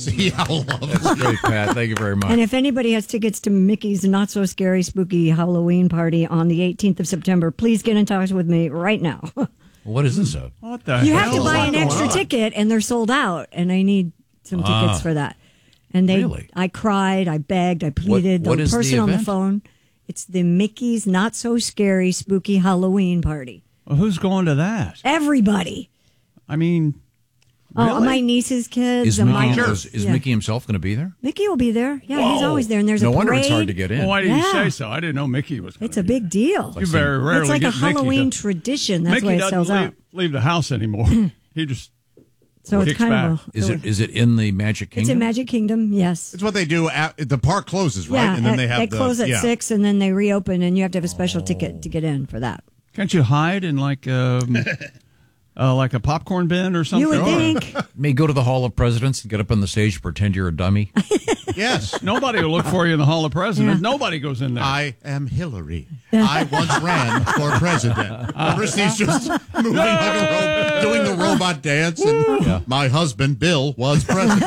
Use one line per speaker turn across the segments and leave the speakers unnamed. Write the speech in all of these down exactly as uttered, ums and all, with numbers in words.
See how lovely.
That's great, Pat. Thank you very much.
And if anybody has tickets to Mickey's Not So Scary Spooky Halloween Party on the eighteenth of September, please get in touch with me right now.
What is this? A-
what the
You
hell?
have to buy an extra ticket, and they're sold out, and I need some
Ah.
tickets for that. And they,
Really?
I cried, I begged, I pleaded.
What- what
the
is the
person on the
event?
phone, it's the Mickey's Not So Scary Spooky Halloween Party.
Well, who's going to that?
Everybody.
I mean,
Oh,
really?
my niece's kids.
Is
and
Mickey,
my,
is, is
yeah.
Mickey himself going to be there?
Mickey will be there. Yeah, he's
Whoa.
always there. And there's
no
a
wonder
parade.
it's hard to get in.
Well, why did you
Yeah.
say so? I didn't know Mickey was going
It's a big deal.
You very rarely
It's like a
get Mickey
Halloween
to-
tradition. That's
Mickey
why it
doesn't
sells
leave,
out.
leave the house anymore. He just
So it's
kicks
kind
back.
of a,
Is it is it in the Magic Kingdom?
It's in Magic Kingdom, yes.
It's what they do. At, the park closes, right?
Yeah,
and then
at-
they have
they
the,
close at
yeah.
six, and then they reopen, and you have to have a special ticket to get in for that.
Can't you hide in like um, uh, like a popcorn bin or something?
You would
Or-
think.
May go to the Hall of Presidents and get up on the stage, pretend you're a dummy.
Yes.
Nobody will look for you in the Hall of Presidents.
Yeah.
Nobody goes in there.
I am Hillary. I once ran for president. Christy's just moving like a robot, doing the robot dance, and
Yeah.
my husband Bill was president.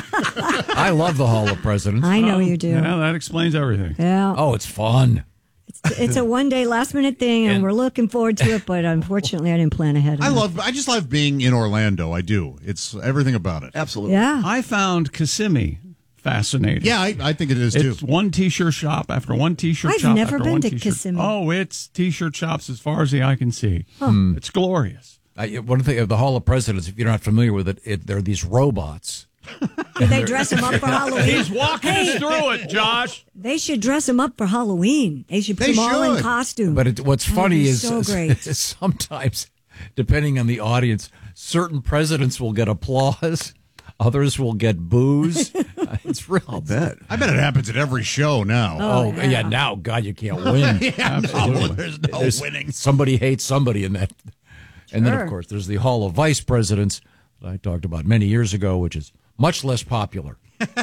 I love the Hall of Presidents.
I know you do.
Yeah, that explains everything.
Yeah.
Oh, it's fun.
It's, it's a one-day, last-minute thing, and,
And-
we're looking forward to it, but unfortunately, I didn't plan ahead.
I
enough.
love. I just love being in Orlando. I do. It's everything about it.
Absolutely.
Yeah.
I found Kissimmee fascinating.
Yeah, I, I think it is too.
It's one T-shirt shop after one T-shirt
I've
shop.
never
after
been
one
to
t-shirt.
Kissimmee.
Oh, it's T-shirt shops as far as the eye can see. It's glorious.
I, one thing of the Hall of Presidents, if you're not familiar with it, it there are these robots.
Did they dress him up for Halloween?
He's walking us through it, Josh.
They should dress him up for Halloween. They should put
They
him all in
should.
costume.
But it, what's
That'd
funny
be
is,
so
is-
great.
is sometimes, depending on the audience, certain presidents will get applause, others will get boos. It's real.
I'll bet.
I bet it happens at every show now.
Oh,
Oh,
yeah.
yeah.
Now, God, you can't win.
Absolutely. There's no
There's-
winning.
Somebody hates somebody in that. And then,
Sure.
of course, there's the Hall of Vice Presidents that I talked about many years ago, which is much less popular.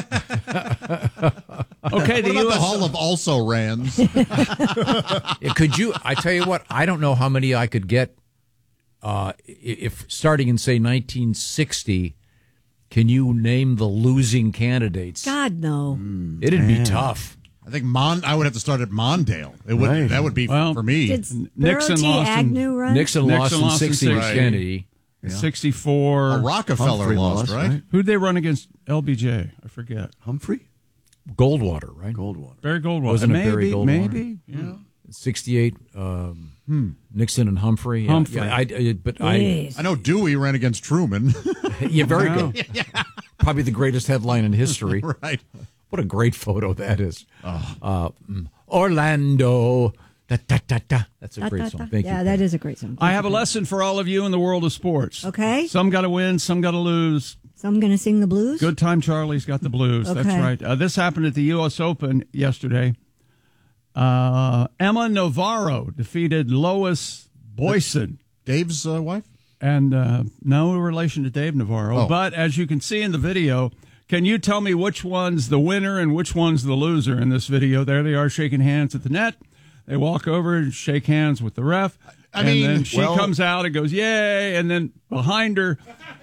Okay,
What
the
about
U
the
S
Hall of also rans?
Yeah, could you? I tell you what, I don't know how many I could get. Uh, if starting in say nineteen sixty, can you name the losing candidates?
God, no.
It'd be tough.
I think Mon. I would have to start at Mondale. It would.
Right.
That would be
Well,
for me.
Did
Nixon
Burrow T.
lost in-
Agnew run?
Nixon,
Nixon
lost in
lost in
sixty with
sixty.
Kennedy.
sixty-four.
A Rockefeller
Humphrey
lost,
lost,
right?
right?
Who'd they run against? L B J. I forget.
Humphrey?
Goldwater, right?
Goldwater.
Barry Goldwater.
Wasn't it
maybe,
Barry Goldwater?
Maybe. Yeah.
sixty-eight. Um, Nixon and Humphrey. Yeah,
Humphrey.
Yeah, I, I- but I,
Jeez.
I know Dewey ran against Truman.
yeah, very
Wow.
good. Probably the greatest headline in history.
Right.
What a great photo that is. Uh, mm, Orlando. Da, da, da, da. That's a
Da,
great
da,
song.
da.
Thank
yeah,
you.
that is a great song.
I have a lesson for all of you in the world of sports.
Okay.
Some got to win, some got to lose.
So I'm going to sing the blues?
Good time Charlie's got the blues. That's
Okay.
right. Uh, this happened at the U S Open yesterday. Uh, Emma Navarro defeated Lois Boyson.
Dave's uh, wife.
And uh, no relation to Dave Navarro.
Oh.
But as you can see in the video, can you tell me which one's the winner and which one's the loser in this video? There they are shaking hands at the net. They walk over and shake hands with the ref.
I
and
mean,
then she
well-
comes out and goes, yay. And then behind her,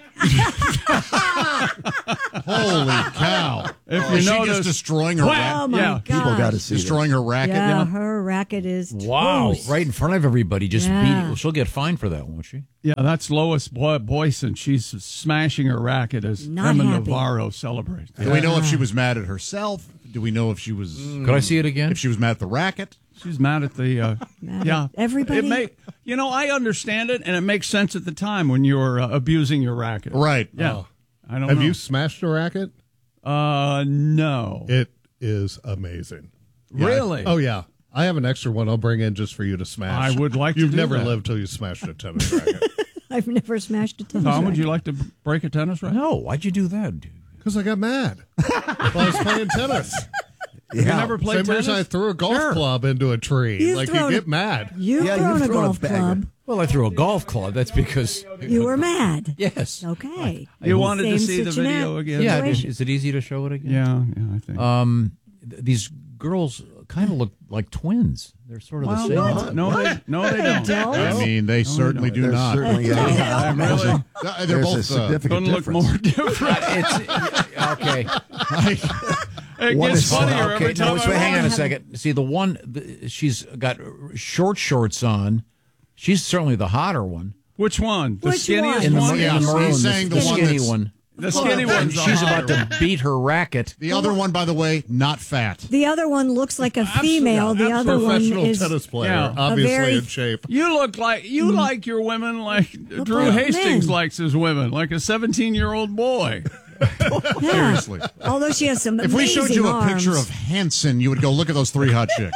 Holy cow!
If you
Is she
notice-
just destroying her
Wow.
racket?
Oh, my
Yeah,
God.
People got to see
Destroying her racket.
Yeah,
Yeah.
her racket is
Wow.
toast.
Right in front of everybody. Just
Yeah.
beat Well, she'll get fined for that, won't she?
yeah, that's Lois Boy- Boyson. She's smashing her racket as
Not
Emma
happy.
Navarro celebrates.
Do we know if she was mad at herself? Do we know if she was
Could I see it again?
if she was mad at the racket?
She's mad at the uh,
Mad
yeah
at everybody?
It may, you know, I understand it, and it makes sense at the time when you're uh, abusing your racket.
Right.
Yeah. I don't
Have
know.
you smashed a racket?
Uh, no.
It is amazing.
Really?
Oh, yeah. I have an extra one I'll bring in just for you to smash.
I would like to
You've
do
never
that.
lived till you smashed a tennis racket.
I've never smashed a tennis
Tom, would
racket.
you like to break a tennis racket?
No. Why'd you do that, dude?
Because I got mad while I was playing tennis.
You never played
Same
tennis?
reason I threw a golf
Sure.
club into a tree.
You've
like, you
thrown
get
a-
mad.
You've
Yeah,
thrown
you've
a
thrown a
golf
bag.
club.
Well, I threw a golf club. That's because
You were mad.
Yes.
Okay.
You wanted to
Same
see the
situation.
video again?
Yeah.
Situation.
Is it easy to show it again?
Yeah, yeah, I think.
Um, th- these girls kind of look like twins. They're sort of
Well,
the
no,
same.
no, they, no, they don't.
Don't?
I mean, they certainly do
There's
not.
certainly, yeah,
Really?
Uh, They're
there's a
both. Uh,
significant
Couldn't look
difference.
more different.
It's okay.
It
One
gets
is-
funnier
Okay,
every time
no,
I
so hang on a
have-
second. See, the one the, she's got short shorts on. She's certainly the hotter one.
Which one? The
Which
skinniest
one?
In the,
one?
in the
Yeah,
maroon,
he's
the,
saying
the
the one
skinny
that's-
one.
The skinny one's the
She's
hotter
about to beat her racket.
the other one, by the way, not fat.
The other one looks like a female. The other one
Professional
is
tennis player,
Yeah.
obviously
very-
in shape.
You look like you like your women like Drew
like
Hastings
men.
likes his women, like a seventeen-year-old boy.
yeah.
Seriously.
Although she has some
If we showed you a
amazing
picture
arms.
of Hanson, you would go, look at those three hot chicks.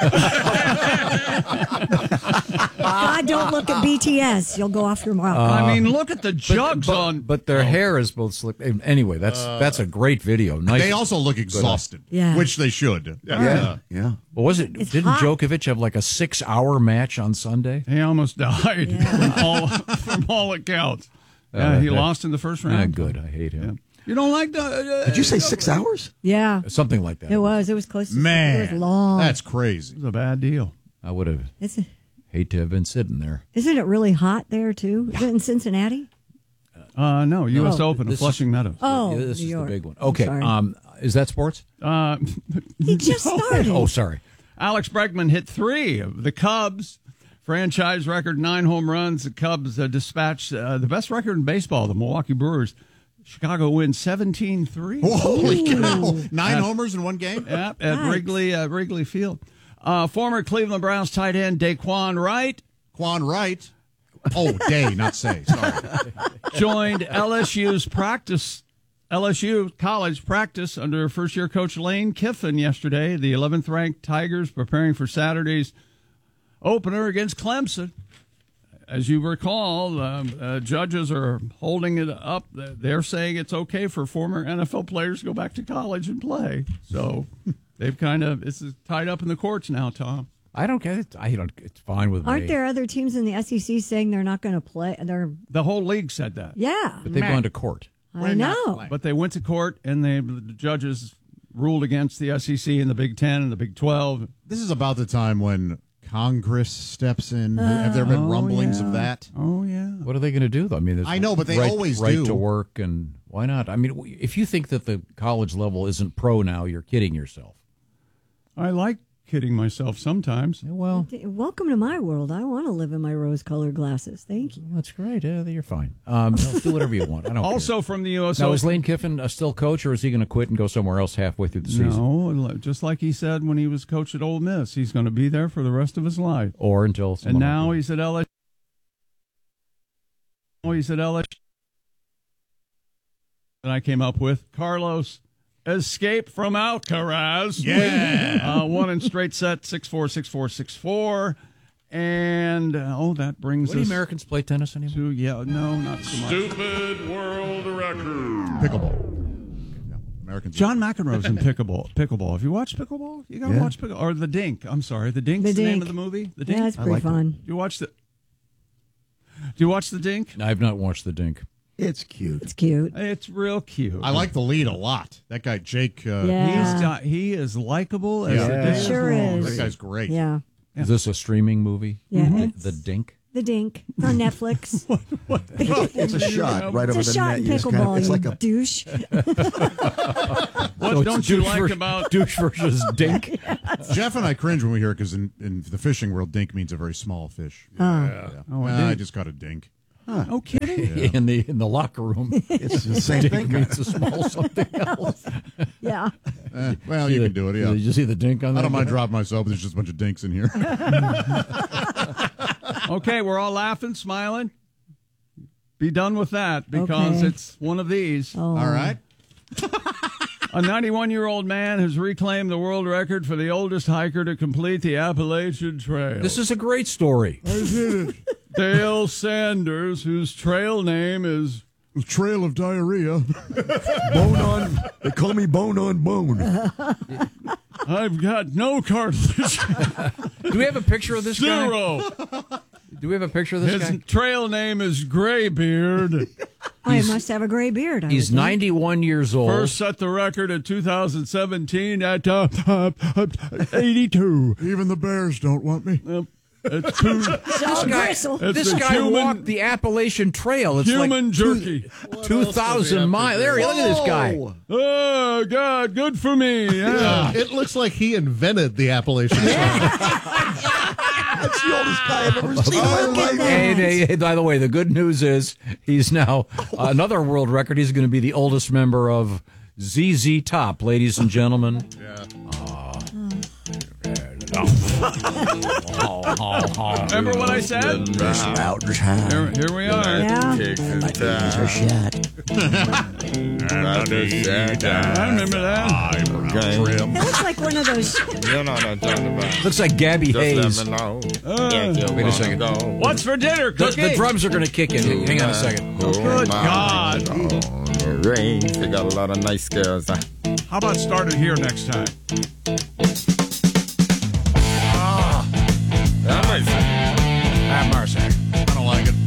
God, don't look at B T S. You'll go off your mouth.
I mean, look at the jugs
but,
on.
but their hair is both slick. Anyway, that's that's a great video. Nice.
They also look exhausted,
Yeah.
which they should.
Yeah, yeah.
What was it?
It's
Didn't
hot.
Djokovic have like a six-hour match on Sunday?
He almost died
Yeah.
from, all, from all accounts. Yeah, he
okay.
lost in the first
Ah,
round.
good. I hate him.
You don't like the? Uh,
Did you say six hours?
yeah,
Something like that.
it was. It was close to
Man,
It was long.
that's crazy.
It's a bad deal.
I would have
Is it,
hate to have been sitting there.
isn't it really hot there too? Is it in Cincinnati?
Uh, no, U S
Oh.
Open of
This is-
Flushing Meadows.
Oh,
Yeah, this
New
is
York.
the big one.
I'm
Okay.
sorry.
Um, is that sports?
Uh,
He just started.
Oh, sorry.
Alex Bregman hit three of the Cubs. Franchise record, nine home runs. The Cubs uh, dispatched uh, the best record in baseball, the Milwaukee Brewers. Chicago wins seventeen three.
Holy cow. Nine homers in one game?
Yeah, at
Nice.
Wrigley uh, Wrigley Field. Uh, former Cleveland Browns tight end Daquan Wright
Quan Wright. Oh, Day, not say. Sorry.
joined L S U's practice, L S U college practice under first-year coach Lane Kiffin yesterday. The eleventh-ranked Tigers preparing for Saturday's opener against Clemson. As you recall, um, uh, judges are holding it up. They're saying it's okay for former N F L players to go back to college and play. So they've kind of it's tied up in the courts now, Tom.
I don't get it. I don't. It's fine with
Aren't
me.
there other teams in the S E C saying they're not going to play? They're
The whole league said that.
yeah.
But they've gone to court.
I know.
But they went to court, and they, the judges ruled against the S E C and the Big Ten and the Big twelve.
This is about the time when Congress steps in. Have there been rumblings of that?
Oh, yeah.
What are they going to do, though? I mean, there's
I know, but they
right,
always
right
do.
to work, and why not? I mean, if you think that the college level isn't pro now, you're kidding yourself.
I like kidding myself sometimes.
Yeah, well,
Welcome to my world. I want to live in my rose-colored glasses. Thank you.
that's great. Yeah, you're fine. Um, no, do whatever you want. I don't
Also
care.
from the U S
Now,
Open.
is Lane Kiffin uh, still coach, or is he going to quit and go somewhere else halfway through the season?
No, just like he said when he was coach at Ole Miss, he's going to be there for the rest of his life.
Or until
And
someone
now
like
he's at L S U. Oh, he's at L S U. And I came up with Carlos Escape from Alcaraz.
Yeah.
uh, one in straight set, six four, six four, six four. And, uh, oh, that brings
What do
us
Americans play tennis anymore?
to, yeah, no, not so much.
Stupid world record.
Pickleball. Yeah, Americans.
John McEnroe's in pickleball. Pickleball. Have you watched pickleball? You got to
Yeah.
watch pickleball. Or The Dink. I'm sorry. The Dink's
The
the, name
Dink.
of the movie? The Dink?
Yeah, it's
I
pretty
like it.
fun.
Do you watch the... Do you watch The Dink?
I've not watched the Dink.
It's cute.
It's cute.
It's real cute.
I like the lead a lot. That guy, Jake. Uh,
Yeah.
He's got, he is likable as
Yeah.
the
Yeah.
day is
Sure
long.
is.
That guy's great.
Yeah.
Is this a streaming movie?
Yeah.
Mm-hmm.
It's
The Dink?
The Dink on Netflix.
It's a shot right over
It's a
the
shot
net.
in
You just kind of-
pickleball,
it's
you
like a
douche.
What
So it's
don't you
douche
like
ver-
about...
douche versus Dink?
Jeff and I cringe when we hear it because in, in the fishing world, dink means a very small fish. Yeah.
Oh, a
Uh, I
dink.
just got a dink.
Oh, kidding?
in the in the locker room.
It's the same
Dink
thing.
means a small something else.
Yeah.
Eh, well,
See
you
the-
can do it, yeah.
Did you see the Dink on
I
that?
don't mind dropping myself, but there's just a bunch of dinks in here.
Okay, we're all laughing, smiling. Be done with that because
Okay.
it's one of these.
Oh.
All right.
A ninety-one-year-old man has reclaimed the world record for the oldest hiker to complete the Appalachian Trail.
This is a great story.
Dale Sanders, whose trail name is
Trail of diarrhea.
Bone on. They call me bone on bone.
I've got no cartilage.
Do we have a picture of this guy?
Zero.
Do we have a picture of this
His
guy?
trail name is Graybeard.
I must have a gray beard. I
He's
would think.
ninety-one years old.
First set the record in two thousand seventeen at uh, uh, uh, eighty-two.
Even the Bears don't want me.
Uh, it's two,
Dog bristle.
it's
This
the
guy
human,
walked the Appalachian Trail. It's
human
like
jerky.
two thousand miles. There, look at this guy.
Oh, God, good for me. Yeah.
It looks like he invented the Appalachian Trail.
That's the oldest guy I've ever seen in my
Look at
life.
that.
Hey, hey, hey, by the way, the good news is he's now uh, another world record. He's going to be the oldest member of Z Z Top, ladies and gentlemen. Yeah.
Remember what I said? Here, here we are.
Yeah.
I remember that.
It looks like one of those.
You know what I'm talking about.
Looks like Gabby
Just
Hayes.
let me know.
Uh,
Yeah,
wait a second.
Go.
What's for dinner,
The,
Cookie?
the drums are going to kick in. Hang on a second.
Good God.
Rain. They got a lot of nice girls. huh?
How about start it here next time?
Have mercy.
I don't like it.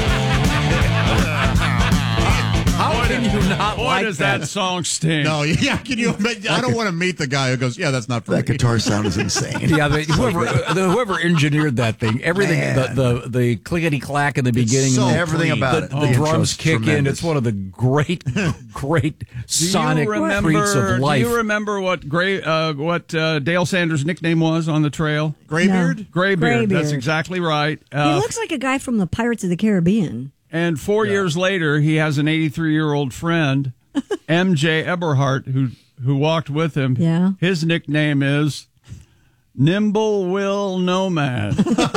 How can you not
Boy,
like
does
that?
that song stink.
No, yeah, can you imagine? I don't want to meet the guy who goes, yeah, that's not for
That
me.
guitar sound is insane.
Yeah, the, whoever the, whoever engineered that thing, everything,
Man.
the, the the clickety clack in the beginning,
so
and the,
Everything
clean.
about
the,
it.
the
The
drums
intro's
kick in.
tremendous.
It's one of the great, great
Do
sonic
you
treats
remember,
of life.
Do you remember what Gray, uh, what uh, Dale Sanders' nickname was on the trail?
Graybeard?
Graybeard.
Graybeard.
That's exactly right.
He
Uh,
looks like a guy from the Pirates of the Caribbean.
and four years later, he has an eighty-three-year-old friend, M J Eberhart, who who walked with him.
Yeah.
His nickname is Nimble Will Nomad.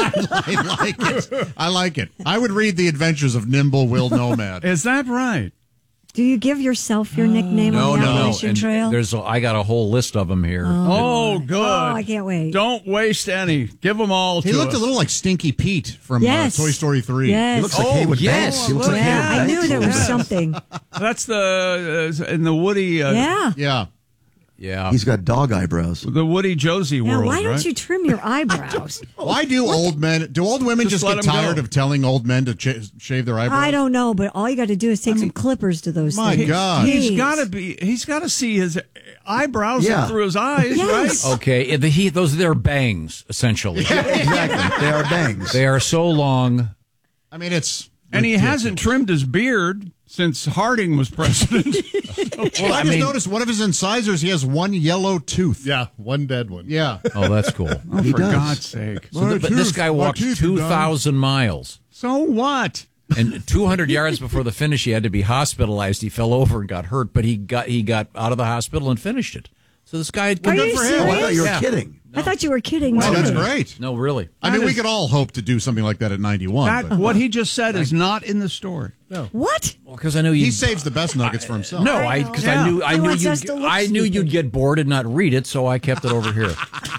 I like it. I like it. I would read The Adventures of Nimble Will Nomad.
Is that right?
Do you give yourself your nickname
no,
on the
no, no.
Appalachian
And
Trail?
there's a, I got a whole list of them here.
Oh, good.
Oh, I can't wait.
Don't waste any. Give them all
He
to
looked
us.
a little like Stinky Pete from
Yes.
uh, Toy Story three.
Yes.
He looks like
Oh,
Haywood
yes.
Banks. He looks like
yeah,
Haywood
I knew
Banks.
there was something.
That's the uh, in the Woody. Uh,
Yeah.
Yeah.
Yeah.
He's got dog eyebrows.
The Woody Josie
Now,
world.
why don't
right?
you trim your eyebrows?
Why do old men, do old women
Just
just,
let
get
'em
tired
go.
of telling old men to ch- shave their eyebrows?
I don't know, but all you got to do is take some clippers to those
My
things.
God.
He's
Jeez.
got to be. He's got to see his eyebrows
Yeah.
through his eyes,
Yes.
right?
Okay, the, he, those are their bangs, essentially.
Exactly. They are bangs.
They are so long.
I mean, it's.
And he
ridiculous.
hasn't trimmed his beard since Harding was president.
Well, I just noticed one of his incisors, he has one yellow tooth.
Yeah, one dead one.
Yeah.
Oh, that's cool.
oh, for
does.
God's sake!
So th- but this guy
my
walked
teeth are
two
done.
thousand miles.
So what?
And two hundred yards before the finish, he had to be hospitalized. He fell over and got hurt, but he got he got out of the hospital and finished it. So this guy,
Are
good
you
for him.
Oh, I thought you were
Yeah.
kidding.
I thought you were kidding.
Oh,
too.
that's great.
No, really.
I mean,
That
we
is-
could all hope to do something like that at ninety-one.
That
but
what he just said is not in the story.
What?
Well, because I knew you.
he saves the best nuggets for himself.
No,
I
I
know.
because
Yeah.
I knew I
He
knew
wants
you
us to look
I knew
stupid.
you'd get bored and not read it, so I kept it over here.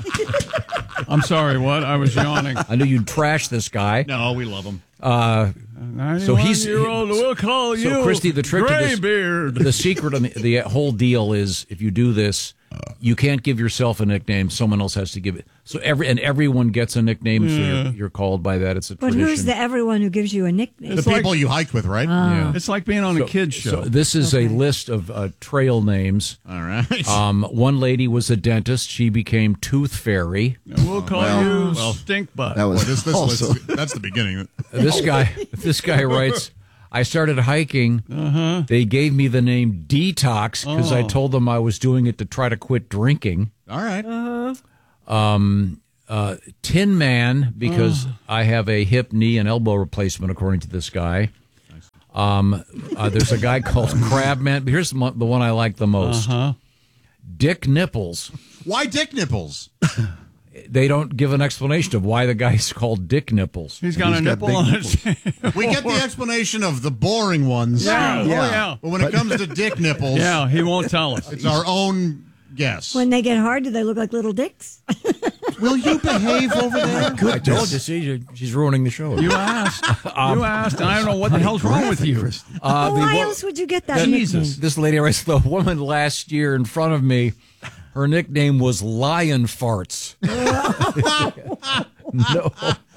I'm sorry. What? I was yawning.
I knew you'd trash this guy.
No, we love him.
Uh, so he's
year old. We'll call you.
so Christy. The trick to this,
Graybeard.
the secret of the, the whole deal is if you do this, you can't give yourself a nickname. Someone else has to give it. So every and everyone gets a nickname. So you're, you're called by that. It's a
But
tradition.
who's the everyone who gives you a nickname?
The people you hiked with, right?
Yeah.
It's like being on a kids show.
So this is a list of uh, trail names.
All right.
Um, one lady was a dentist. She became Tooth Fairy.
we'll call
well,
you Stink Butt.
That was
Boy, this, this
also.
list, that's the beginning.
This guy, this guy writes, I started hiking.
Uh-huh.
They gave me the name Detox because I
Oh.
told them I was doing it to try to quit drinking.
All right.
Um, uh, Tin Man because I have a hip, knee, and elbow replacement, according to this guy. Um, uh, there's a guy called Crabman. Here's the one the one I like the most.
Uh-huh.
Dick Nipples.
Why Dick Nipples?
They don't give an explanation of why the guy's called Dick Nipples.
He's got
He's
a
got
nipple
big
on his.
We get the explanation of the boring ones.
Yeah. Oh,
Yeah.
yeah.
But when it comes to Dick Nipples,
Yeah. He won't tell us.
it's our own guess.
When they get hard, do they look like little dicks?
Will you behave over there?
I told you, see, she's ruining the show.
You asked. you asked. And I don't know what the hell's wrong with you.
Uh,
well,
the
why
wo-
else would you get that
Jesus.
nickname?
This lady writes, the woman last year in front of me, her nickname was Lion Farts. No.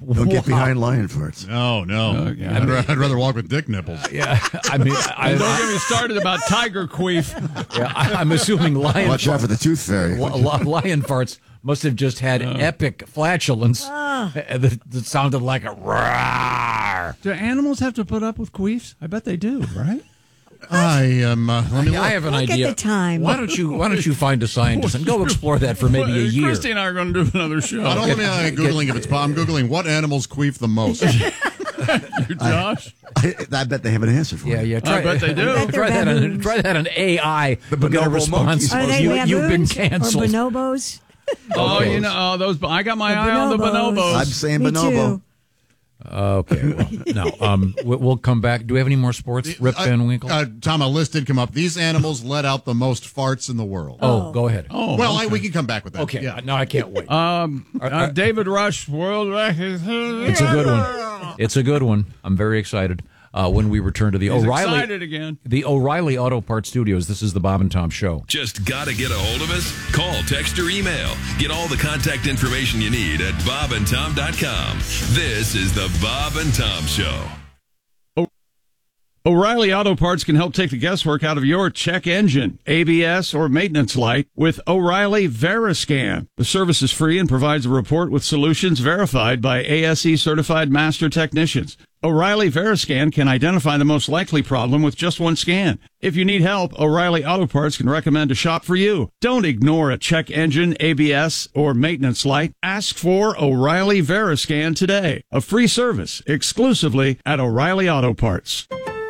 Don't get
Wow.
behind lion farts.
No, no.
Uh, yeah.
I'd, ra- I'd rather walk with dick nipples.
Yeah, I mean, I,
And don't
I,
get me started about tiger queef.
yeah, I, I'm assuming lion
Watch out for the tooth fairy.
li- li- lion farts must have just had epic flatulence uh, that, that sounded like a roar.
Do animals have to put up with queefs? I bet they do, right?
I am. Uh, let me
I have an
Look at
idea.
the time.
Why don't you Why don't you find a scientist and go explore that for maybe a year?
Christy and I are going to do another show.
I don't let me uh, googling if it's. po- I'm googling what animals queef the most.
You, Josh?
I, I bet they have an answer for
Yeah,
you.
yeah. Try,
bet they do.
I bet
Try
they're
that on
baboons.
try that on A I.
The
You'll get a
bonobo
response.
monkeys.
Are they
You, you've been
baboons
canceled.
or bonobos?
Oh,
Okay.
you know, oh, those. I got my
The
eye on the
bonobos.
bonobos.
I'm saying
Me
bonobo.
too.
Okay. Well, no. Um. we- We'll come back. Do we have any more sports? Rip
Uh,
Van Winkle.
Uh, Tom, a list did come up. These animals let out the most farts in the world.
oh, go ahead.
Oh,
well, I, we can come back with that.
Okay.
Yeah.
No, I can't wait.
Um, uh, David Rush, world record.
It's a good one. It's a good one. I'm very excited. Uh, when we return to the
He's
O'Reilly,
excited again.
the O'Reilly Auto Parts Studios. This is the Bob and Tom Show.
Just gotta get a hold of us? Call, text, or email. Get all the contact information you need at bob and tom dot com. This is the Bob and Tom Show.
O'Reilly Auto Parts can help take the guesswork out of your check engine, A B S, or maintenance light with O'Reilly Veriscan. The service is free and provides a report with solutions verified by A S E certified master technicians. O'Reilly Veriscan can identify the most likely problem with just one scan. If you need help, O'Reilly Auto Parts can recommend a shop for you. Don't ignore a check engine, A B S, or maintenance light. Ask for O'Reilly Veriscan today. A free service exclusively at O'Reilly Auto Parts.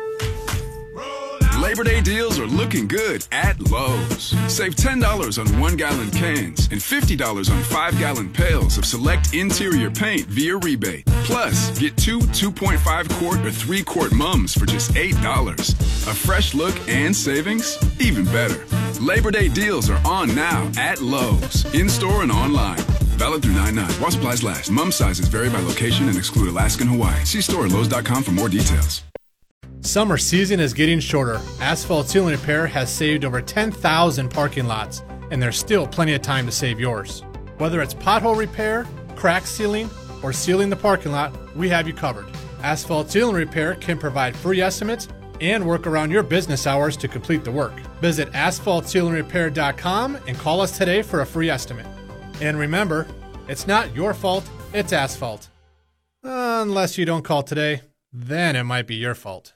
Labor Day deals are looking good at Lowe's. Save ten dollars on one-gallon cans and fifty dollars on five-gallon pails of select interior paint via rebate. Plus, get two two point five quart or three quart mums for just eight dollars. A fresh look and savings? Even better. Labor Day deals are on now at Lowe's, in-store and online. Valid through nine nine. While supplies last. Mum sizes vary by location and exclude Alaska and Hawaii. See store at lowes dot com for more details.
Summer season is getting shorter. Asphalt Sealing Repair has saved over ten thousand parking lots, and there's still plenty of time to save yours. Whether it's pothole repair, crack sealing, or sealing the parking lot, we have you covered. Asphalt Sealing Repair can provide free estimates and work around your business hours to complete the work. Visit asphalt sealing repair dot com and call us today for a free estimate. And remember, it's not your fault, it's asphalt. Unless you don't call today, then it might be your fault.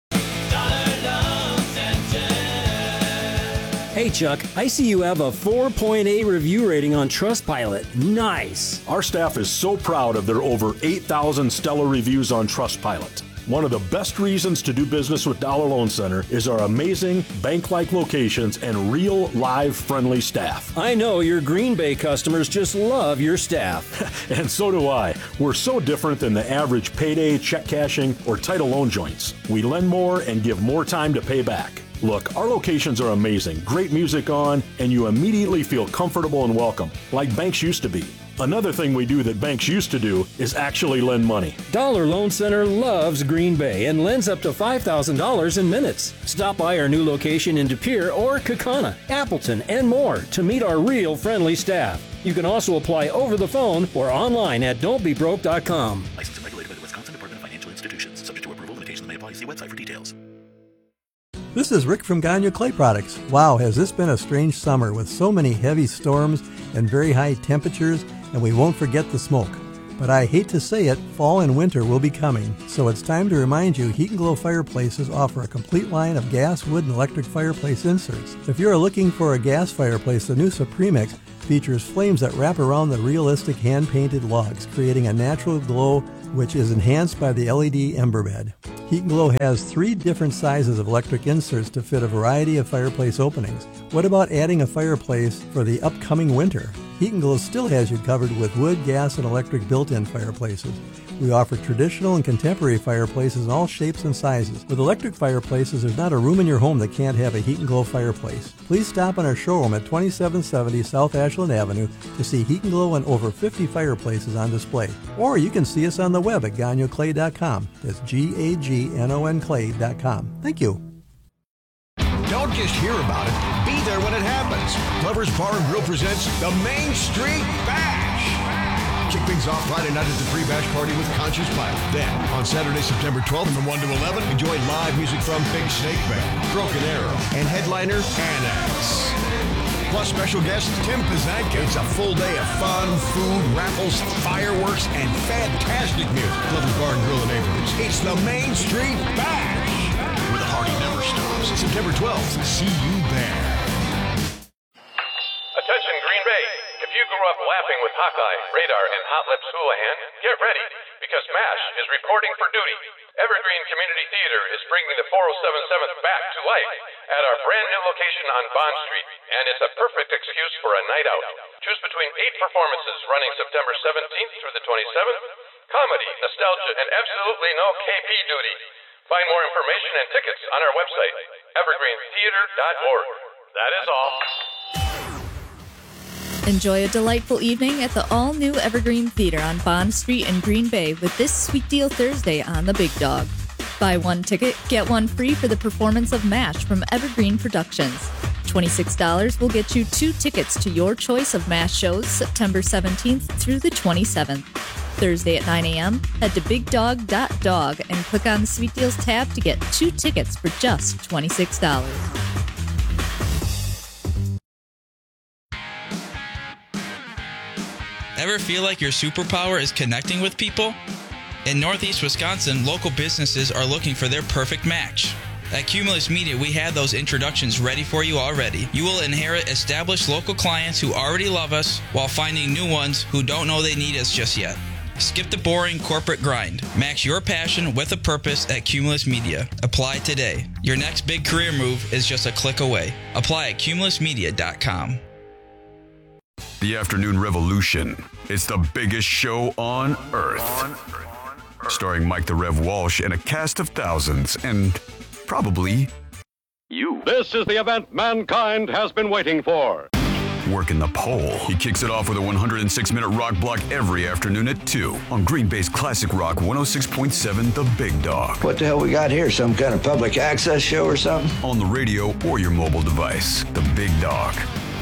Hey Chuck, I see you have a four point eight review rating on Trustpilot. Nice.
Our staff is so proud of their over eight thousand stellar reviews on Trustpilot. One of the best reasons to do business with Dollar Loan Center is our amazing bank-like locations and real, live, friendly staff.
I know your Green Bay customers just love your staff.
And so do I. We're so different than the average payday, check cashing, or title loan joints. We lend more and give more time to pay back. Look, our locations are amazing, great music on, and you immediately feel comfortable and welcome, like banks used to be. Another thing we do that banks used to do is actually lend money.
Dollar Loan Center loves Green Bay and lends up to five thousand dollars in minutes. Stop by our new location in De Pere or Kaukauna, Appleton, and more to meet our real friendly staff. You can also apply over the phone or online at don't be broke dot com.
Licensed and regulated by the Wisconsin Department of Financial Institutions. Subject to approval, limitations may apply. See website for details.
This is Rick from Gagne Clay Products. Wow, has this been a strange summer with so many heavy storms and very high temperatures, and we won't forget the smoke. But I hate to say it, fall and winter will be coming, so it's time to remind you Heat and Glow Fireplaces offer a complete line of gas, wood, and electric fireplace inserts. If you're looking for a gas fireplace, the new Supremix features flames that wrap around the realistic hand-painted logs, creating a natural glow which is enhanced by the L E D ember bed. Heat and Glow has three different sizes of electric inserts to fit a variety of fireplace openings. What about adding a fireplace for the upcoming winter? Heat and Glow still has you covered with wood, gas, and electric built-in fireplaces. We offer traditional and contemporary fireplaces in all shapes and sizes. With electric fireplaces, there's not a room in your home that can't have a Heat and Glow fireplace. Please stop in our showroom at twenty-seven seventy South Ashland Avenue to see Heat and Glow and over fifty fireplaces on display. Or you can see us on the web at gagne clay dot com. That's G A G N O N clay dot com. Thank you.
Don't just hear about it. Be there when it happens. Glover's Bar and Grill presents the Main Street Bash. Kick things off Friday night at the Free Bash Party with Conscious Pilot. Then, on Saturday, September twelfth from one to eleven, enjoy live music from Big Snake Band, Broken Arrow, and headliner Annex. Plus special guest Tim Pizanka. It's a full day of fun, food, raffles, fireworks, and fantastic music. Lovely Bar and Grill and neighborhoods. It's the Main Street Bash, where the party never stops. September twelfth. See you there.
Attention Green Bay. If you grew up laughing with Hawkeye, Radar, and Hot Lips Houlihan, get ready, because MASH is reporting for duty. Evergreen Community Theater is bringing the four oh seven seventh back to life at our brand new location on Bond Street, and it's a perfect excuse for a night out. Choose between eight performances running September seventeenth through the twenty-seventh, comedy, nostalgia, and absolutely no K P duty. Find more information and tickets on our website, evergreen theater dot org. That is all.
Enjoy a delightful evening at the all-new Evergreen Theater on Bond Street in Green Bay with this Sweet Deal Thursday on the Big Dog. Buy one ticket, get one free for the performance of MASH from Evergreen Productions. twenty-six dollars will get you two tickets to your choice of MASH shows September seventeenth through the twenty-seventh. Thursday at nine a.m., head to big dog dot dog and click on the Sweet Deals tab to get two tickets for just twenty-six dollars.
Ever feel like your superpower is connecting with people? In Northeast Wisconsin, local businesses are looking for their perfect match. At Cumulus Media, we have those introductions ready for you already. You will inherit established local clients who already love us while finding new ones who don't know they need us just yet. Skip the boring corporate grind. Match your passion with a purpose at Cumulus Media. Apply today. Your next big career move is just a click away. Apply at cumulus media dot com.
The Afternoon Revolution. It's the biggest show on Earth. Starring Mike the Rev Walsh and a cast of thousands, and probably you.
This is the event mankind has been waiting for.
Working the pole. He kicks it off with a one hundred six minute rock block every afternoon at two on Green Bay's Classic Rock one oh six point seven, The Big Dog.
What the hell we got here? Some kind of public access show or something?
On the radio or your mobile device. The Big Dog.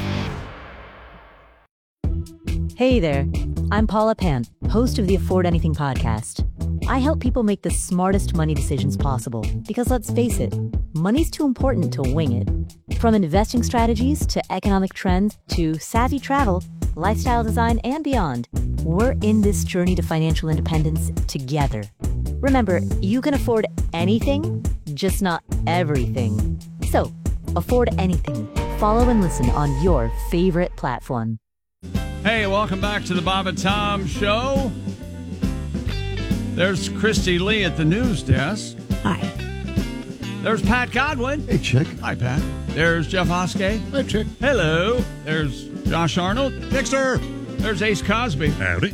Hey there, I'm Paula Pant, host of the Afford Anything podcast. I help people make the smartest money decisions possible because, let's face it, money's too important to wing it. From investing strategies to economic trends to savvy travel, lifestyle design, and beyond, we're in this journey to financial independence together. Remember, you can afford anything, just not everything. So, afford anything. Follow and listen on your favorite platform.
Hey, welcome back to the Bob and Tom Show. There's Christy Lee at the news desk.
Hi.
There's Pat Godwin.
Hey, Chick.
Hi, Pat. There's Jeff Hoskey.
Hi, Chick.
Hello. There's Josh Arnold.
Dexter.
There's Ace Cosby.
Howdy.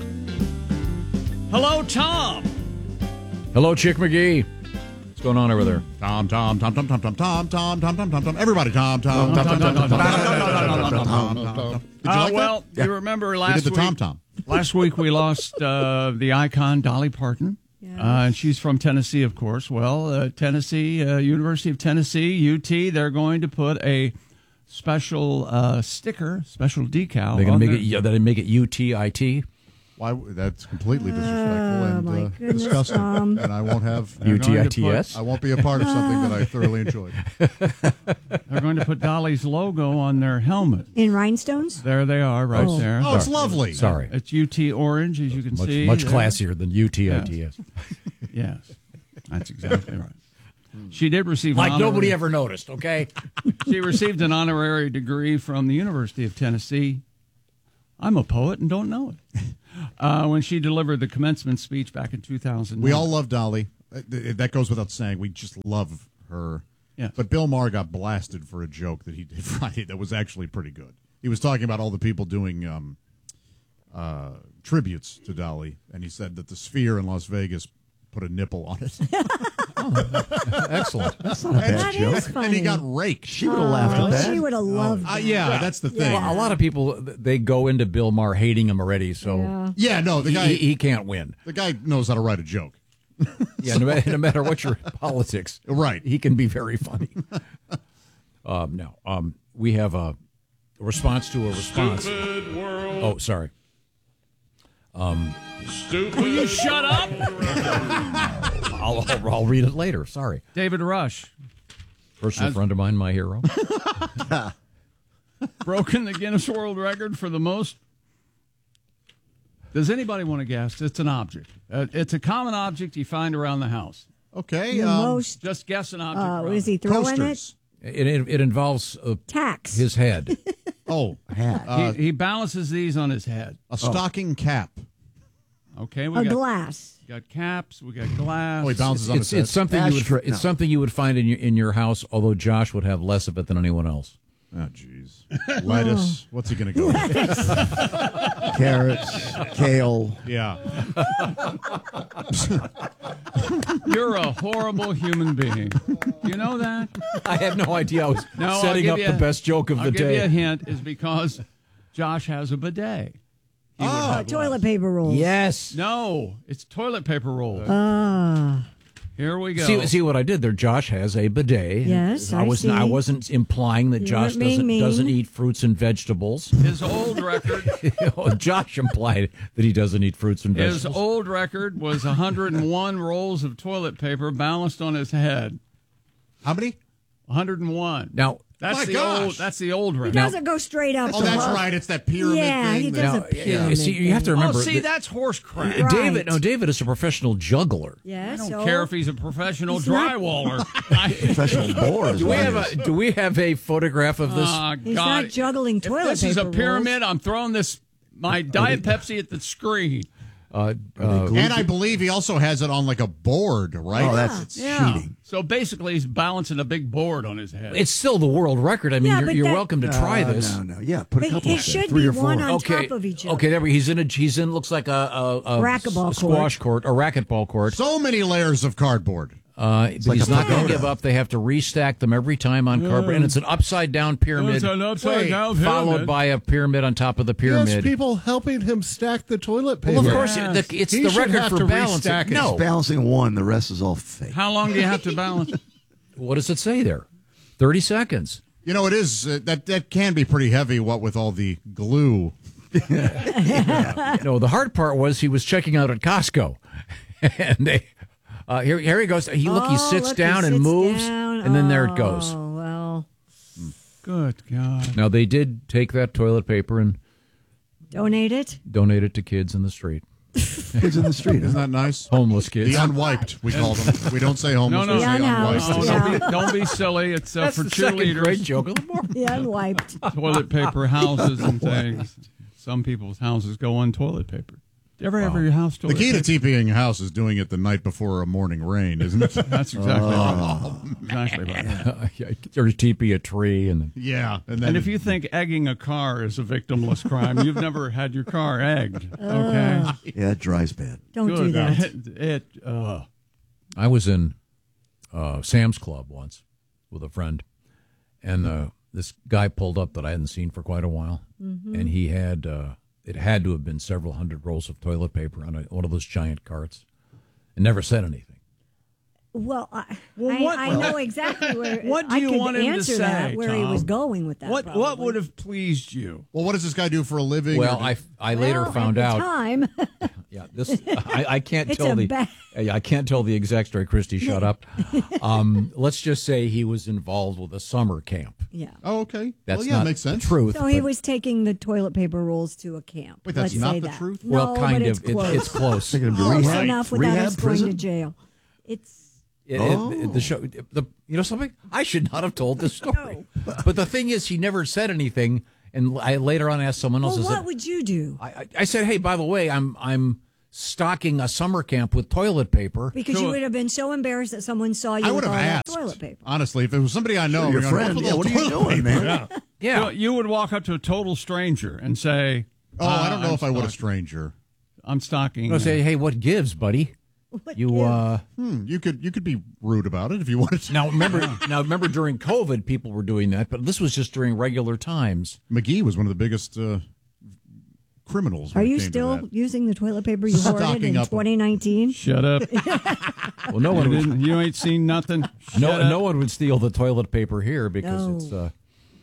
Hello, Tom.
Hello, Chick McGee. What's going on over there?
Tom, Tom, Tom, Tom, Tom, Tom, Tom, Tom, Tom, Tom, Tom, Tom. Everybody, Tom, Tom, Tom, Tom, Tom, Tom, Tom, Tom, Tom, Tom. Did you like that?
Well, you remember last
we did the
week?
Tom Tom.
Last week we lost uh, the icon Dolly Parton.
Yes.
Uh, and she's from Tennessee, of course. Well, uh, Tennessee, uh, University of Tennessee, U T, they're going to put a special uh, sticker, special decal.
They're going to make
their-
it. Yeah, they make it U T I T.
Why? That's completely disrespectful and
my
uh,
goodness,
disgusting.
Tom.
And I won't have
U T I T S?
I won't be a part of something that I thoroughly enjoyed.
They're going to put Dolly's logo on their helmet.
In rhinestones?
There they are, right
Oh.
there.
Oh, it's lovely.
Sorry.
It's U T orange, as you can
Much,
see.
much
there.
classier than U T I T S.
Yes, that's exactly right. She did receive
Like
an
nobody
honorary-
ever noticed, okay?
She received an honorary degree from the University of Tennessee. I'm a poet and don't know it. Uh, when she delivered the commencement speech back in two thousand.
We all love Dolly. Uh, th- That goes without saying. We just love her.
Yes.
But Bill Maher got blasted for a joke that he did Friday that was actually pretty good. He was talking about all the people doing um, uh, tributes to Dolly, and he said that the Sphere in Las Vegas put a nipple on it.
Excellent.
That's not a bad
That
joke.
is funny.
And he got raked.
She would have laughed at that.
She would have loved
Uh,
that.
yeah, that's the thing.
Well, a lot of people, they go into Bill Maher hating him already, so
Yeah.
Yeah, no, the
he,
guy
he, he can't win.
the guy knows how to write a joke.
Yeah, no, ma- no matter what your politics,
Right.
he can be very funny. um, no, um, we have a response to a response.
Stupid world.
Oh, sorry. Um,
Stupid. Will you shut up?
I'll, I'll, I'll read it later. Sorry.
David Rush.
Personal
As-
friend of mine, my hero.
Broken the Guinness World Record for the most. Does anybody want to guess? It's an object. Uh, it's a common object you find around the house.
Okay.
The
um,
most.
Just guess an object.
Uh,
around
is he
it.
throwing
Coasters.
It, it, it involves uh,
Tax.
his head.
Oh,
Hat.
uh,
he, he balances these on his head.
a stocking cap.
Okay, we
A
got,
glass.
we got caps. We got glass.
Oh, he bounces on
It's,
his head.
it's something you would
Astro-
it's
no.
something you would find in your in your house. Although Josh would have less of it than anyone else.
Oh, jeez. Lettuce. What's he going to go with?
Carrots, kale.
Yeah.
You're a horrible human being. You know that?
I had no idea I was
No, I'll
setting
give
up
you
the
a-
best joke of
I'll
the
give you a
day.
hint. Is because Josh has a bidet. He would
Uh,
have
toilet
less.
paper rolls.
Yes.
No, it's toilet paper rolls.
Ah.
Here we go.
See, see what I did there. Josh has a bidet.
Yes,
I
I
was.
see.
I wasn't implying that
You
Josh
weren't being
doesn't
mean.
doesn't eat fruits and vegetables.
His old record.
Oh, Josh implied that he doesn't eat fruits and
His
vegetables.
old record was one hundred one rolls of toilet paper balanced on his head.
How many?
one hundred one.
Now,
That's
My
the
gosh.
old. That's the old
He
record.
doesn't go straight up.
Oh,
the
that's
wall.
right. It's that pyramid
Yeah,
thing.
he
that-
does
Now,
a pyramid.
see, you have to
thing.
remember.
Oh, see,
that-
that's horse crap.
Right.
David. No, David is a professional juggler.
Yeah,
I don't
so
care if he's a professional
He's not-
drywaller. I-
Professional bore is
Do we
what it
have
is.
a Do we have a photograph of this?
Ah,
he's
God.
not juggling
If
toilet
this
paper
is a
rolls.
pyramid, I'm throwing this my Diet Pepsi at the screen.
Uh, uh,
And I believe he also has it on like a board, right?
Oh, that's
Yeah.
cheating.
So basically, he's balancing a big board on his head.
it's still the world record. I mean,
Yeah,
you're,
but
you're
that-
welcome to try
No,
this.
No, no, yeah. Put a
But
couple
it
up there,
should
three
be
or four.
one on
Okay,
top of each other.
okay. There, he's in a. He's in. Looks like a, a, a
Racquetball
s- squash court, a racquetball court.
So many layers of cardboard.
Uh, but
like
he's
a
not going to
pagoda.
give up. They have to restack them every time on cardboard, and it's an upside down pyramid,
It's an upside down
followed
pyramid.
by a pyramid on top of the
He has
pyramid.
people helping him stack the toilet paper.
Well, of course,
Yes.
it- the, it's
He
the
should
record
have
for
to
balancing.
restack it.
No,
He's balancing one. The rest is all fake.
How long do you have to balance?
what does it say there? Thirty seconds.
You know, it is uh, that that can be pretty heavy. What with all the glue.
No, the hard part was he was checking out at Costco, and they. Uh, here, here he goes. He look. He
Oh,
sits
look,
down
he
and
sits
moves,
down.
and then there it goes.
Oh, well,
Good God.
Now they did take that toilet paper and
donate it.
donate it to kids in the street,
Kids in the street.
Isn't that nice?
homeless kids.
The unwiped, we call them. We don't say
No,
homeless.
no,
we
The
say
unhoused,
unwiped.
Oh,
yeah.
don't, be, don't be silly. It's uh,
That's
for
the second grade
cheerleaders,
joke of the morning.
The unwiped.
toilet paper houses and things. Some people's houses go on toilet paper. Do you ever have your house
The
toilet
key to
paper?
TPing a house is doing it the night before a morning rain, isn't it?
That's exactly right. Exactly right.
Or T P a tree, and
Yeah. And then
And if you think egging a car is a victimless crime, you've never had your car egged. Okay.
Yeah, it dries bad.
Don't do
Good.
that.
It, it uh,
I was in uh, Sam's Club once with a friend, and uh, this guy pulled up that I hadn't seen for quite a while,
Mhm.
and he had uh, it had to have been several hundred rolls of toilet paper on a, one of those giant carts, and never said anything.
Well, I,
Well,
I,
what-
I know exactly where.
What do
I
you
could
want him to
answer that
say,
where he was
Tom?
going with that.
what what
probably.
would have pleased you?
Well, what does this guy do for a living?
Well,
Or-
I, I later
Well,
found
at the
out.
time.
Yeah, this I, I can't
It's
tell
a
the
ba-
yeah, I can't tell the exact story. Christy, shut up. Um, let's just say he was involved with a summer camp.
Yeah.
Oh, okay.
That's
well, yeah,
not
makes sense.
the truth.
So he
but-
was taking the toilet paper rolls to a camp.
Wait, that's
Let's
not
say
the
that.
truth?
No,
well, kind
but
of.
it's close.
It's close.
Taking him to
close
rehab,
enough without
rehab
us going
prison?
to jail. It's
It,
Oh.
it, the show, the you know something? I should not have told this story. But the thing is, he never said anything, and I later on asked someone else.
well.
I
What
said,
would you do?
I, I- I said, "Hey, by the way, I'm I'm stocking a summer camp with toilet paper."
Because you would have been so embarrassed that someone saw you
I
with
would
all
have
that
asked.
toilet paper.
Honestly, if it was somebody I know,
Your
we're going,
friend.
"What's
Yeah,
with
what are you
toilet
doing,
paper?"
man?
Yeah.
Yeah.
So you would walk up to a total stranger and say,
Oh, I don't know
I'm
if I would a
stocking-
stranger.
I'm stocking.
I'll say, "Hey, what gives, buddy?"
What
You
gives?
uh,
Hmm, you could you could be rude about it if you wanted to.
now remember now remember during COVID, people were doing that, but this was just during regular times.
McGee was one of the biggest uh, criminals.
Are
when it
you
came to
still
that.
using the toilet paper you hoarded
Stocking
in
up.
twenty nineteen?
Shut up.
Well, no one
you,
would,
didn't- you ain't seen nothing. Shut
no
up.
no one would steal the toilet paper here because
No.
it's uh,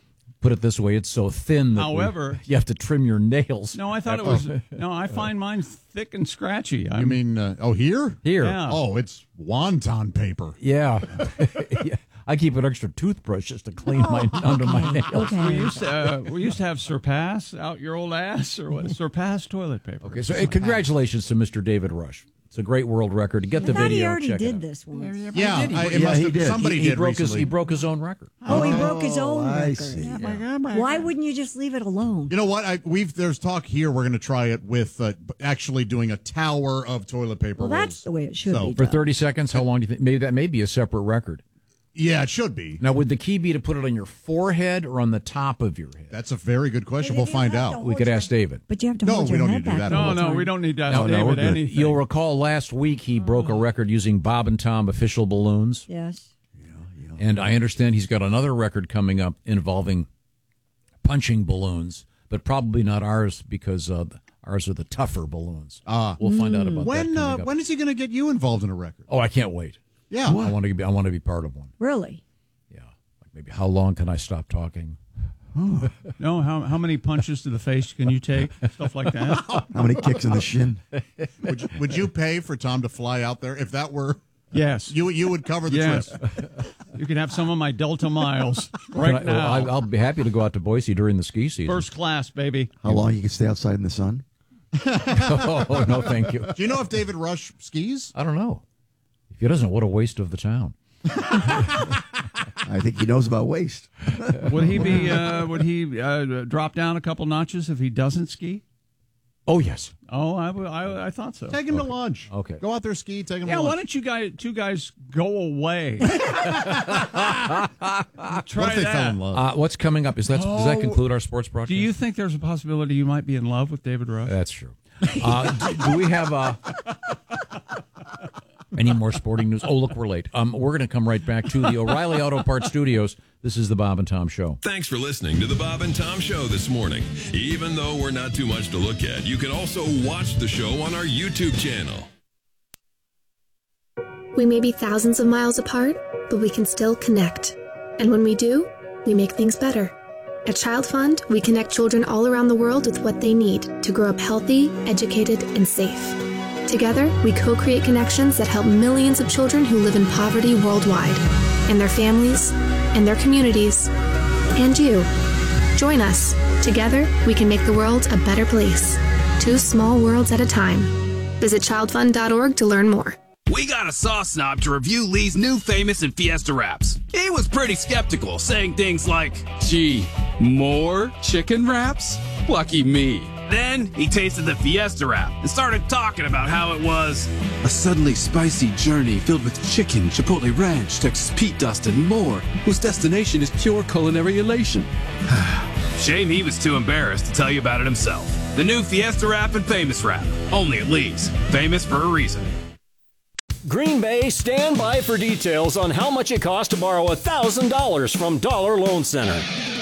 put it this way, it's so thin that
However,
we, you have to trim your nails.
No, I thought it was. No, I find mine thick and scratchy. I'm,
You mean, uh, oh, here?
Here.
Yeah.
Oh, it's wonton paper.
Yeah. Yeah. I keep an extra toothbrush just to clean my under my nails.
We used to uh, we used to have Surpass out your old ass or what? Surpass toilet paper.
Okay, so hey, congratulations to Mister David Rush. It's a great world record. Get the
I thought
video.
he already
check
did
it out.
this once.
Yeah,
Did he?
I, it
Yeah,
must
he
have,
did.
somebody
he, he
did
broke his
recently.
he broke his own record.
Oh, he broke his own
I
record.
see.
Why wouldn't you just leave it alone?
You know what? I, we've there's talk here. We're going to try it with uh, actually doing a tower of toilet paper.
Well, that's
rolls.
the way it should
So-
be.
For
done.
thirty seconds, how long do you think? Maybe that may be a separate record.
Yeah, it should be.
Now, would the key be to put it on your forehead or on the top of your head?
That's a very good question. We'll find out.
We could ask David.
But you have to
No,
hold
we
your
don't
head
need to do
back
that.
the
No,
whole
no,
time.
we don't need to ask
No, no,
David
we're good.
anything.
You'll recall last week he broke a record using Bob and Tom official balloons.
Yes.
And I understand he's got another record coming up involving punching balloons, but probably not ours because uh, ours are the tougher balloons.
Ah,
We'll find out about
when
that.
uh,
coming up.
when is he going to get you involved in a record?
Oh, I can't wait.
Yeah,
I want to be. I want to be part of one.
Really?
Maybe how long can I stop talking?
No, how how many punches to the face can you take? Stuff like that.
How many kicks in the shin?
would you, would you pay for Tom to fly out there if that were?
Yes,
you you would cover the
yes.
trip.
You can have some of my Delta miles right
Can I,
now.
I'll, I'll be happy to go out to Boise during the ski season.
First class, baby.
How long you can stay outside in the sun?
Oh no, thank you.
Do you know if David Rush skis?
I don't know. If he doesn't, what a waste of the town.
I think he knows about waste.
Would he be? Uh, would he uh, drop down a couple notches if he doesn't ski?
Oh yes.
Oh, I, w- I, I thought so.
Take him to lunch.
Okay.
Go out there, ski. Take him.
Yeah,
to
why
lunch.
don't you guys, two guys, go away?
What
Try
if they
that.
fell in love?
Uh, what's coming up? Is that does that
Oh.
conclude our sports broadcast?
Do you think there's a possibility you might be in love with David Rush?
That's true. Uh, do, do we have uh, any more sporting news? Oh, look, we're late. Um, we're going to come right back to the O'Reilly Auto Parts Studios. This is the Bob and Tom Show.
Thanks for listening to the Bob and Tom Show this morning. Even though we're not too much to look at, you can also watch the show on our YouTube channel.
We may be thousands of miles apart, but we can still connect. And when we do, we make things better. At Child Fund, we connect children all around the world with what they need to grow up healthy, educated, and safe. Together, we co-create connections that help millions of children who live in poverty worldwide, and their families, and their communities, and you. Join us. Together, we can make the world a better place. Two small worlds at a time. Visit child fund dot org to learn more.
We got a sauce snob to review Lee's new Famous and Fiesta wraps. He was pretty skeptical, saying things like, gee, more chicken wraps? Lucky me. Then he tasted the Fiesta wrap and started talking about how it was
a suddenly spicy journey filled with chicken, chipotle ranch, Texas Pete dust, and more, whose destination is pure culinary elation.
Shame he was too embarrassed to tell you about it himself. The new Fiesta wrap and Famous wrap. Only at Lee's. Famous for a reason.
Green Bay, stand by for details on how much it costs to borrow one thousand dollars from Dollar Loan Center.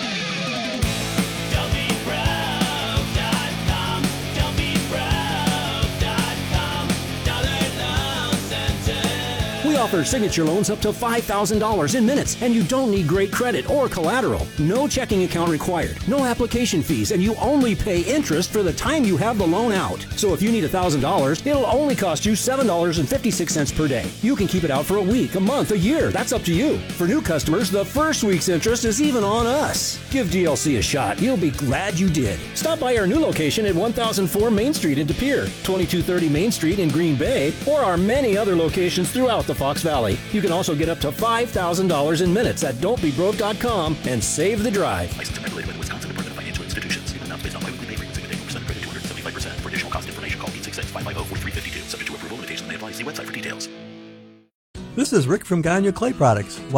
We offer signature loans up to five thousand dollars in minutes, and you don't need great credit or collateral. No checking account required, no application fees, and you only pay interest for the time you have the loan out. So if you need one thousand dollars, it'll only cost you seven dollars and fifty-six cents per day. You can keep it out for a week, a month, a year. That's up to you. For new customers, the first week's interest is even on us. Give D L C a shot. You'll be glad you did. Stop by our new location at one thousand four Main Street in De Pere, twenty-two thirty Main Street in Green Bay, or our many other locations throughout the Fox Valley. You can also get up to five thousand dollars in minutes at don't be broke dot com and save the drive.
Licensed and regulated by the Wisconsin Department of Financial Institutions. Amounts based on biweekly pay premiums with eight percent credit two hundred seventy-five percent. For additional cost information, call eight six six, five five zero, four three five two. Subject to approval, limitations may apply. See website for details.
This is Rick from Gagne Clay Products.